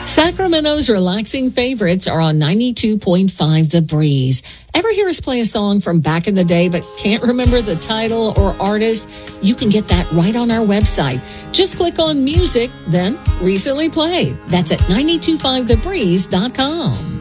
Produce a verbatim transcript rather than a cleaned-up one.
Sacramento's relaxing favorites are on ninety-two point five The Breeze. Ever hear us play a song from back in the day but can't remember the title or artist? You can get that right on our website. Just click on music, then recently played. That's at nine two five the breeze dot com.